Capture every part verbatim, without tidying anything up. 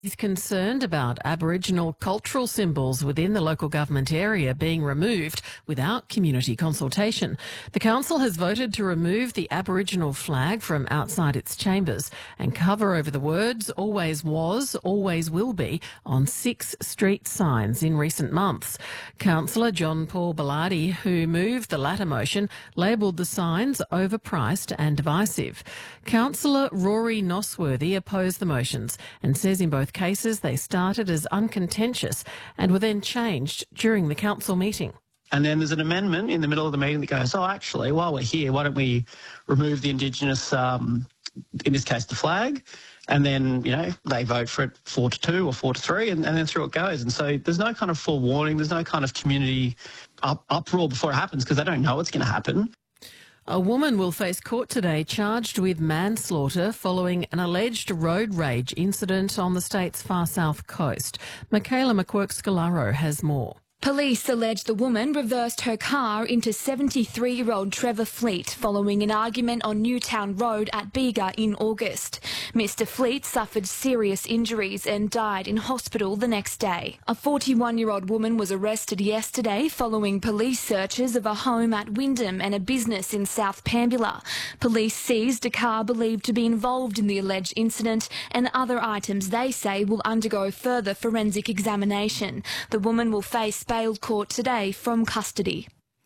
He's concerned about Aboriginal cultural symbols within the local government area being removed without community consultation. The council has voted to remove the Aboriginal flag from outside its chambers and cover over the words "always was, always will be" on six street signs in recent months. Councillor John Paul Bellardi, who moved the latter motion, labelled the signs overpriced and divisive. Councillor Rory Nosworthy opposed the motions and says in both cases they started as uncontentious and were then changed during the council meeting. And then there's an amendment in the middle of the meeting that goes, oh, actually, while we're here, why don't we remove the Indigenous, um, in this case, the flag? And then, you know, they vote for it four to two or four to three, and, and then through it goes. And so there's no kind of forewarning, there's no kind of community up, uproar before it happens because they don't know what's going to happen. A woman will face court today charged with manslaughter following an alleged road rage incident on the state's far south coast. Michaela McQuirk-Scalaro has more. Police allege the woman reversed her car into seventy-three-year-old Trevor Fleet following an argument on Newtown Road at Bega in August. Mister Fleet suffered serious injuries and died in hospital the next day. A forty-one-year-old woman was arrested yesterday following police searches of a home at Wyndham and a business in South Pambula. Police seized a car believed to be involved in the alleged incident and other items they say will undergo further forensic examination. The woman will face bail court today from custody.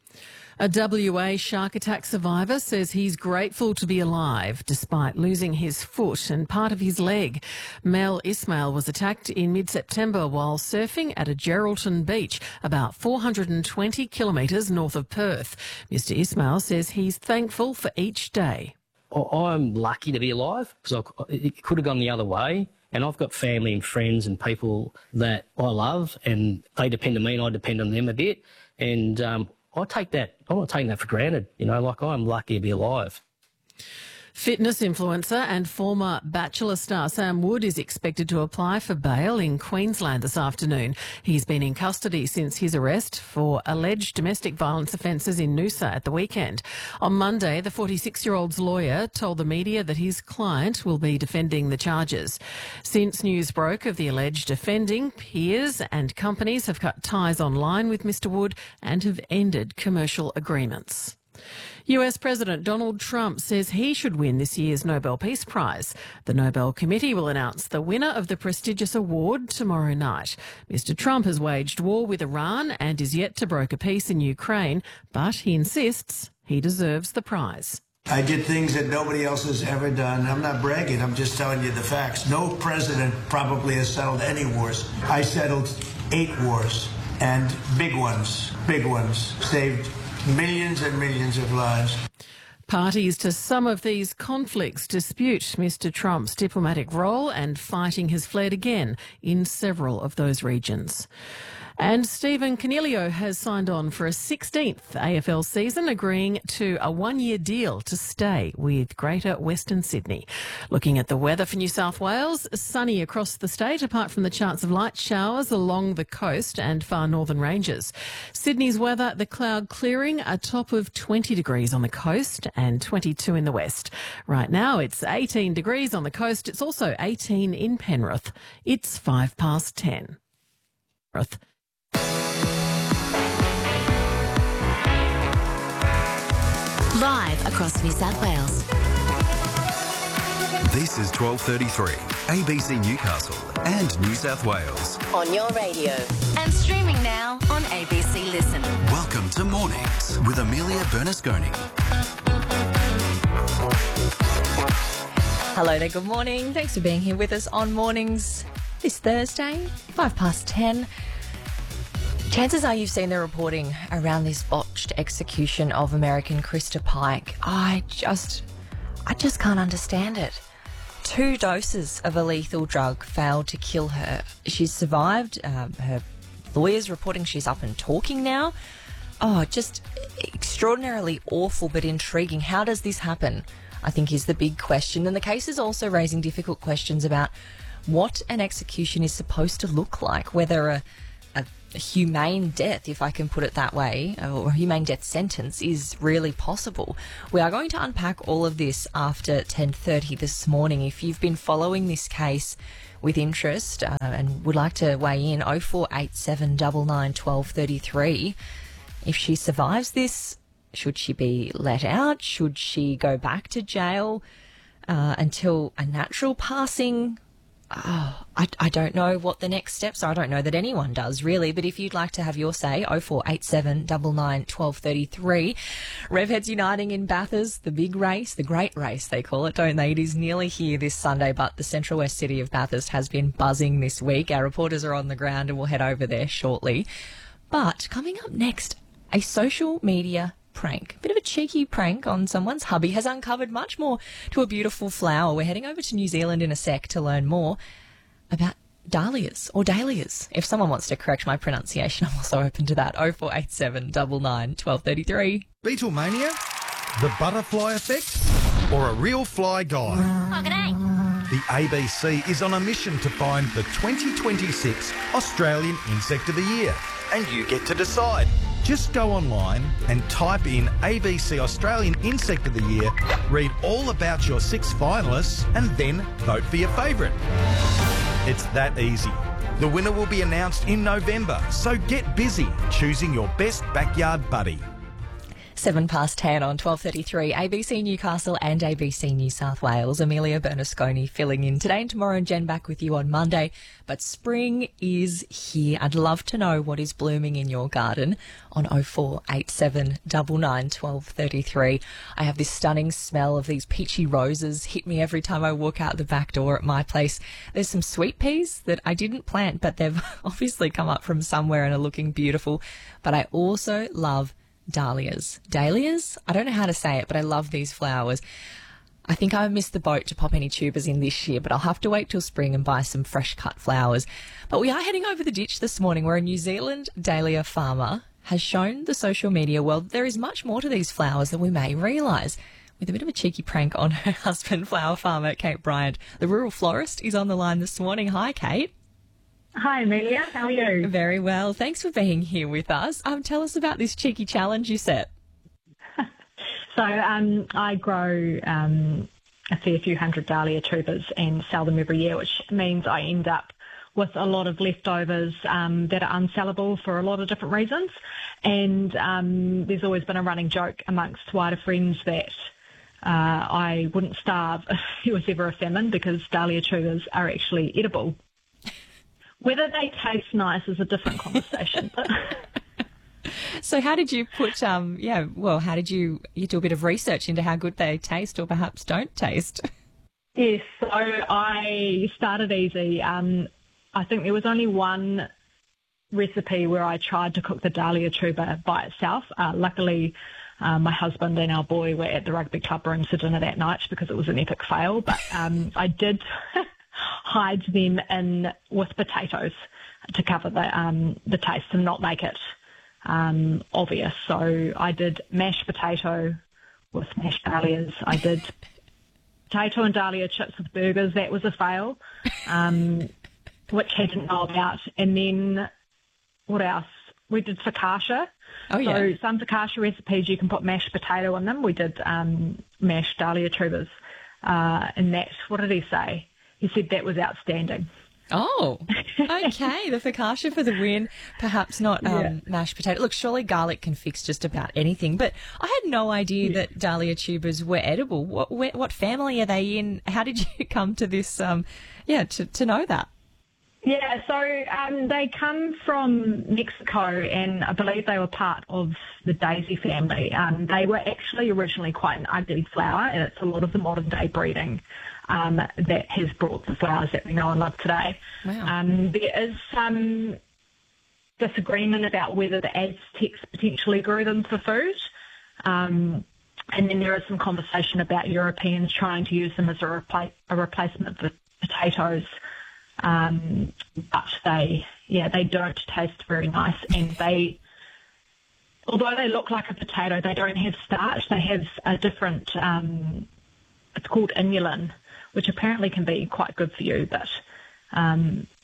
A W A shark attack survivor says he's grateful to be alive despite losing his foot and part of his leg. Mel Ismail was attacked in mid-September while surfing at a Geraldton beach about four hundred twenty kilometres north of Perth. Mister Ismail says he's thankful for each day. I'm lucky to be alive because it could have gone the other way. And I've got family and friends and people that I love, and they depend on me and I depend on them a bit. And um, I take that, I'm not taking that for granted. You know, like I'm lucky to be alive. Fitness influencer and former Bachelor star Sam Wood is expected to apply for bail in Queensland this afternoon. He's been in custody since his arrest for alleged domestic violence offences in Noosa at the weekend. On Monday, the forty-six-year-old's lawyer told the media that his client will be defending the charges. Since news broke of the alleged offending, peers and companies have cut ties online with Mister Wood and have ended commercial agreements. U S President Donald Trump says he should win this year's Nobel Peace Prize. The Nobel Committee will announce the winner of the prestigious award tomorrow night. Mister Trump has waged war with Iran and is yet to broker peace in Ukraine, but he insists he deserves the prize. I did things that nobody else has ever done. I'm not bragging, I'm just telling you the facts. No president probably has settled any wars. I settled eight wars, and big ones, big ones, saved millions and millions of lives. Parties to some of these conflicts dispute Mister Trump's diplomatic role, and fighting has flared again in several of those regions. And Stephen Coniglio has signed on for a sixteenth A F L season, agreeing to a one-year deal to stay with Greater Western Sydney. Looking at the weather for New South Wales, sunny across the state, apart from the chance of light showers along the coast and far northern ranges. Sydney's weather, the cloud clearing, a top of twenty degrees on the coast and twenty-two in the west. Right now it's eighteen degrees on the coast. It's also eighteen in Penrith. It's five past ten. Penrith. Live across New South Wales. This is twelve thirty-three, A B C Newcastle and New South Wales. On your radio. And streaming now on A B C Listen. Welcome to Mornings with Amelia Bernasconi. Hello there, good morning. Thanks for being here with us on Mornings this Thursday, five past ten. Chances are you've seen the reporting around this botched execution of American Krista Pike. I just, I just can't understand it. Two doses of a lethal drug failed to kill her. She's survived. Um, her lawyer's reporting she's up and talking now. Oh, just extraordinarily awful but intriguing. How does this happen? I think is the big question. And the case is also raising difficult questions about what an execution is supposed to look like, whether a humane death, if I can put it that way, or humane death sentence is really possible. We are going to unpack all of this after ten thirty this morning. If you've been following this case with interest uh, and would like to weigh in, oh four eight seven nine nine one two three three. If she survives this, should she be let out? Should she go back to jail uh, until a natural passing? Oh, I, I don't know what the next steps are. I don't know that anyone does, really. But if you'd like to have your say, oh four eight seven nine nine one two three three. Revheads uniting in Bathurst, the big race, the great race, they call it, don't they? It is nearly here this Sunday, but the Central West city of Bathurst has been buzzing this week. Our reporters are on the ground and we'll head over there shortly. But coming up next, a social media prank. A bit of a cheeky prank on someone's hubby has uncovered much more to a beautiful flower. We're heading over to New Zealand in a sec to learn more about dahlias or dahlias. If someone wants to correct my pronunciation, I'm also open to that. oh four eight seven nine nine one two three three. Beetlemania? The butterfly effect? Or a real fly guy? Oh, g'day. The A B C is on a mission to find the twenty twenty-six Australian Insect of the Year. And you get to decide. Just go online and type in A B C Australian Insect of the Year, read all about your six finalists, and then vote for your favourite. It's that easy. The winner will be announced in November, so get busy choosing your best backyard buddy. Seven past ten on twelve thirty-three, A B C Newcastle and A B C New South Wales. Amelia Bernasconi filling in today and tomorrow, and Jen back with you on Monday. But spring is here. I'd love to know what is blooming in your garden on oh four eight seven nine nine one two three three. I have this stunning smell of these peachy roses hit me every time I walk out the back door at my place. There's some sweet peas that I didn't plant, but they've obviously come up from somewhere and are looking beautiful. But I also love dahlias. Dahlias? I don't know how to say it, but I love these flowers. I think I missed the boat to pop any tubers in this year, but I'll have to wait till spring and buy some fresh cut flowers. But we are heading over the ditch this morning, where a New Zealand dahlia farmer has shown the social media world there is much more to these flowers than we may realise. With a bit of a cheeky prank on her husband, flower farmer Kate Bryant. The rural florist is on the line this morning. Hi, Kate. Hi, Amelia. How are you? Very well. Thanks for being here with us. Um, tell us about this cheeky challenge you set. So um, I grow um, a fair few hundred dahlia tubers and sell them every year, which means I end up with a lot of leftovers um, that are unsellable for a lot of different reasons. And um, there's always been a running joke amongst wider friends that uh, I wouldn't starve if there was ever a famine, because dahlia tubers are actually edible. Whether they taste nice is a different conversation. So how did you put, um, yeah, well, how did you, you do a bit of research into how good they taste or perhaps don't taste? Yes, so I started easy. Um, I think there was only one recipe where I tried to cook the dahlia tuber by itself. Uh, luckily, uh, my husband and our boy were at the rugby club room for dinner that night because it was an epic fail. But um, I did hide them in with potatoes to cover the um, the taste and not make it um, obvious. So I did mashed potato with mashed dahlias. I did potato and dahlia chips with burgers. That was a fail, um, which he didn't know about. And then what else? We did focaccia. Oh, yeah. So some focaccia recipes, you can put mashed potato in them. We did um, mashed dahlia tubers. Uh, and that, what did he say? He said that was outstanding. Oh, okay. The focaccia for the win. Perhaps not um, yeah. mashed potato. Look, surely garlic can fix just about anything. But I had no idea yeah. that dahlia tubers were edible. What where, what family are they in? How did you come to this? Um, yeah, to to know that. Yeah, so um, they come from Mexico, and I believe they were part of the daisy family. Um, they were actually originally quite an ugly flower, and it's a lot of the modern day breeding um, that has brought the flowers that we know and love today. Wow. Um, there is some disagreement about whether the Aztecs potentially grew them for food. Um, and then there is some conversation about Europeans trying to use them as a, repla- a replacement for potatoes. Um, but they, yeah, they don't taste very nice, and they, although they look like a potato, they don't have starch. They have a different, um, it's called inulin, which apparently can be quite good for you, but um,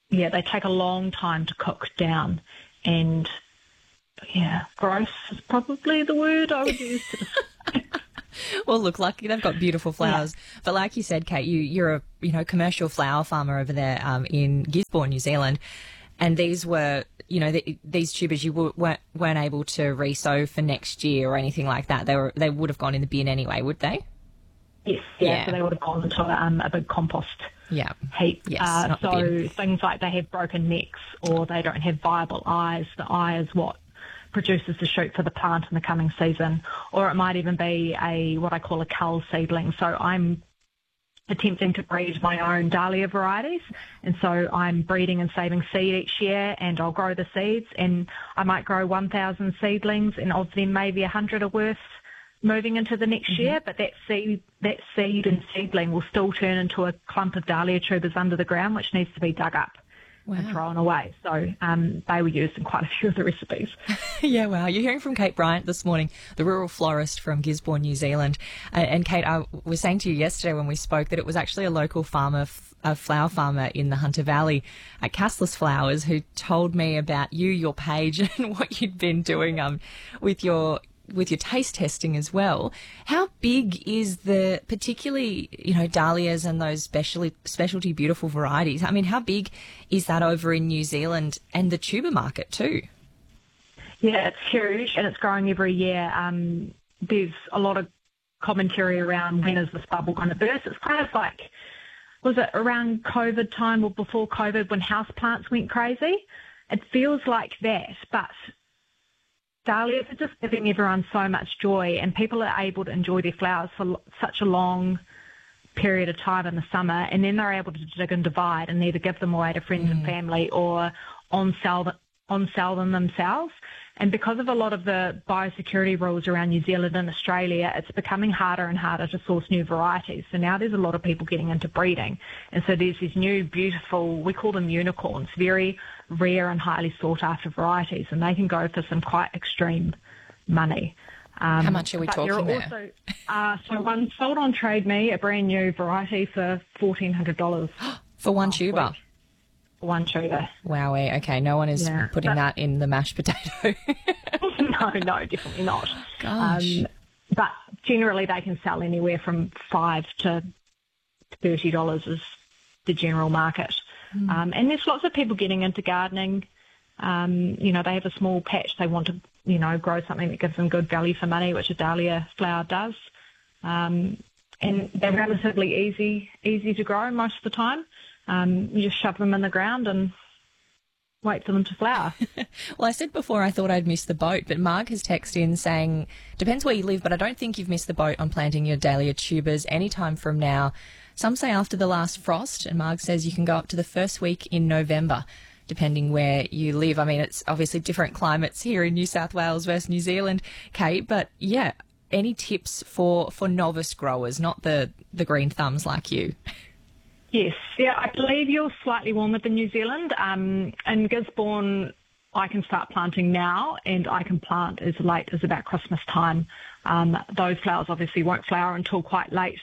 yeah, they take a long time to cook down, and yeah, gross is probably the word I would use to describe. Well, look, lucky they've got beautiful flowers. Yeah. But like you said, Kate, you, you're a you know commercial flower farmer over there um, in Gisborne, New Zealand, and these were you know the, these tubers you w- weren't weren't able to re-sow for next year or anything like that. They were they would have gone in the bin anyway, would they? Yes, yeah. yeah. So they would have gone into um, a big compost yeah. heap. Yes, uh, not the so bin. Things like they have broken necks or they don't have viable eyes. The eye is what produces the shoot for the plant in the coming season, or it might even be a what I call a cull seedling. So I'm attempting to breed my own dahlia varieties, and so I'm breeding and saving seed each year, and I'll grow the seeds, and I might grow one thousand seedlings, and of them maybe one hundred are worth moving into the next mm-hmm. year, but that seed that seed and seedling will still turn into a clump of dahlia tubers under the ground, which needs to be dug up. Wow. And thrown away. So um, they were used in quite a few of the recipes. Yeah, wow. You're hearing from Kate Bryant this morning, the rural florist from Gisborne, New Zealand. Uh, and Kate, I was saying to you yesterday when we spoke that it was actually a local farmer, a flower farmer in the Hunter Valley at Castless Flowers, who told me about you, your page, and what you'd been doing um, with your with your taste testing as well. How big is the, particularly, you know, dahlias and those specialty, specialty beautiful varieties? I mean, how big is that over in New Zealand and the tuber market too? Yeah, it's huge and it's growing every year. Um, there's a lot of commentary around when is this bubble going to burst. It's kind of like, was it around COVID time or before COVID when houseplants went crazy? It feels like that, but dahlias are just giving everyone so much joy, and people are able to enjoy their flowers for such a long period of time in the summer, and then they're able to dig and divide and either give them away to friends mm. and family or on sell, on sell them themselves. And because of a lot of the biosecurity rules around New Zealand and Australia, it's becoming harder and harder to source new varieties. So now there's a lot of people getting into breeding. And so there's these new beautiful, we call them unicorns, very rare and highly sought after varieties, and they can go for some quite extreme money. Um, How much are we talking there? Also, uh, so one sold on Trade Me, a brand new variety for fourteen hundred dollars. For one tuber? Week. One tuber. Wowee. Okay, no one is yeah, putting but, that in the mashed potato. no, no, definitely not. Gosh. Um, but generally they can sell anywhere from five to thirty dollars is the general market. Mm. Um, and there's lots of people getting into gardening. Um, you know, they have a small patch. They want to, you know, grow something that gives them good value for money, which a dahlia flower does. Um, and they're relatively easy, easy to grow most of the time. Um, you just shove them in the ground and wait for them to flower. Well, I said before I thought I'd missed the boat, but Marg has texted in saying, depends where you live, but I don't think you've missed the boat on planting your dahlia tubers anytime from now. Some say after the last frost, and Marg says you can go up to the first week in November, depending where you live. I mean, it's obviously different climates here in New South Wales versus New Zealand, Kate, but yeah, any tips for, for novice growers, not the, the green thumbs like you? Yes, yeah, I believe you're slightly warmer than New Zealand. Um, in Gisborne, I can start planting now, and I can plant as late as about Christmas time. Um, those flowers obviously won't flower until quite late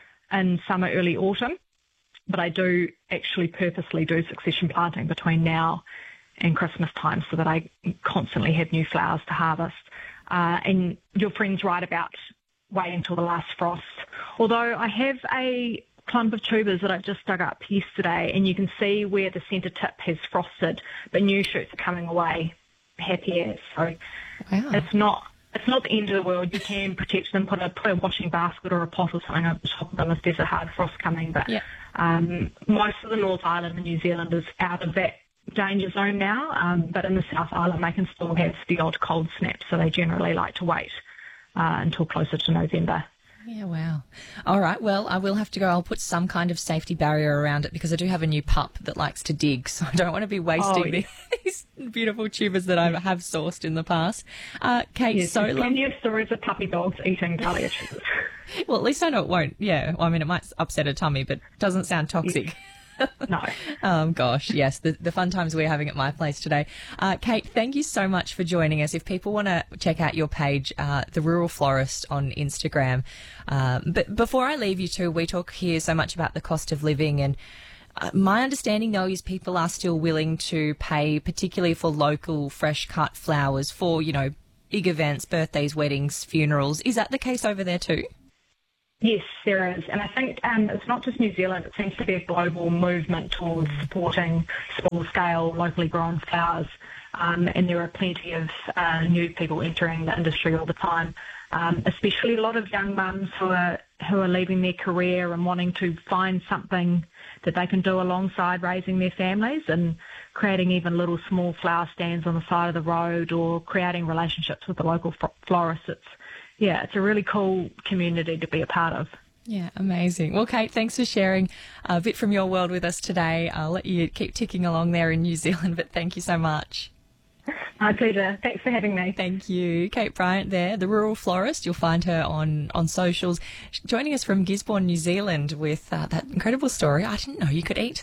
in summer, early autumn, but I do actually purposely do succession planting between now and Christmas time so that I constantly have new flowers to harvest. Uh, and your friend's right about waiting till the last frost. Although I have a clump of tubers that I just dug up yesterday, and you can see where the centre tip has frosted, but new shoots are coming away happy as. So wow. it's not it's not the end of the world. You can protect them, put a put a washing basket or a pot or something over the top of them if there's a hard frost coming. But yeah. um, most of the North Island in New Zealand is out of that danger zone now, um, but in the South Island they can still have the odd cold snap, so they generally like to wait uh, until closer to November. Yeah, wow. All right, well, I will have to go. I'll put some kind of safety barrier around it because I do have a new pup that likes to dig, so I don't want to be wasting oh, yes. these beautiful tubers that I have sourced in the past. Uh, Kate, yes, so there's plenty of stories of puppy dogs eating dahlia tubers. Well, at least I know it won't. Yeah, I mean, it might upset a tummy, but it doesn't sound toxic. Yeah. No. um, gosh, yes, the, the fun times we're having at my place today. Uh, Kate, thank you so much for joining us. If people want to check out your page, uh, The Rural Florist on Instagram. Um, but before I leave you two, we talk here so much about the cost of living, and Uh, my understanding, though, is people are still willing to pay, particularly for local fresh-cut flowers for, you know, big events, birthdays, weddings, funerals. Is that the case over there too? Yes, there is. And I think um, it's not just New Zealand. It seems to be a global movement towards supporting small-scale, locally grown flowers. Um, and there are plenty of uh, new people entering the industry all the time, um, especially a lot of young mums who are who are leaving their career and wanting to find something that they can do alongside raising their families, and creating even little small flower stands on the side of the road, or creating relationships with the local florists. It's, yeah, it's a really cool community to be a part of. Yeah, amazing. Well, Kate, thanks for sharing a bit from your world with us today. I'll let you keep ticking along there in New Zealand, but thank you so much. My pleasure. Thanks for having me. Thank you. Kate Bryant there, the rural florist. You'll find her on, on socials. She's joining us from Gisborne, New Zealand with uh, that incredible story. I didn't know you could eat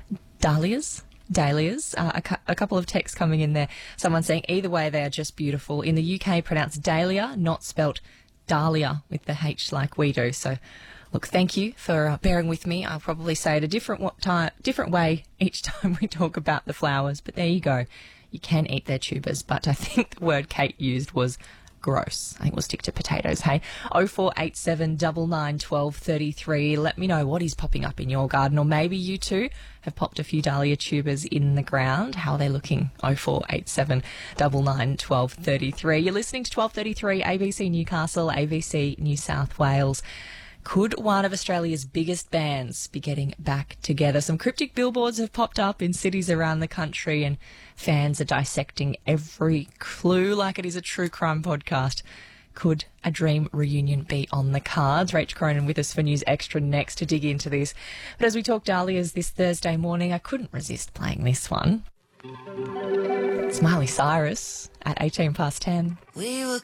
dahlias. Dahlias. Uh, a, cu- a couple of texts coming in there. Someone saying either way they are just beautiful. In the U K, pronounced dahlia, not spelt dahlia with the H like we do. So, look, thank you for uh, bearing with me. I'll probably say it a different wa- time, different way each time we talk about the flowers. But there you go. You can eat their tubers, but I think the word Kate used was gross. I think we'll stick to potatoes, hey? oh four eight seven nine nine one two three three. Let me know what is popping up in your garden, or maybe you too have popped a few dahlia tubers in the ground. How are they looking? oh four eight seven nine nine one two three three. You're listening to twelve thirty-three A B C Newcastle, A B C New South Wales. Could one of Australia's biggest bands be getting back together? Some cryptic billboards have popped up in cities around the country, and fans are dissecting every clue like it is a true crime podcast. Could a dream reunion be on the cards? Rach Cronin with us for News Extra next to dig into this. But as we talk dahlias this Thursday morning, I couldn't resist playing this one. It's Miley Cyrus at eighteen past ten. We were